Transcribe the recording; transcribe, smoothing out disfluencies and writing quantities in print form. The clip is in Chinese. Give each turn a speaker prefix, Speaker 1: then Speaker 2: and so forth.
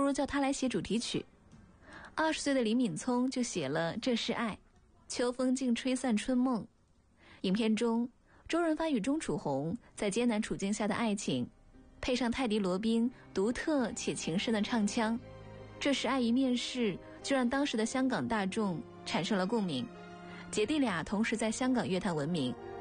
Speaker 1: 不如叫他来写主题曲。20岁的李敏聪就写了《这是爱》，秋风竟吹散春梦。影片中，周润发与钟楚红在艰难处境下的爱情，配上泰迪罗宾独特且情深的唱腔，《这是爱》一面世就让当时的香港大众产生了共鸣。姐弟俩同时在香港乐坛闻名，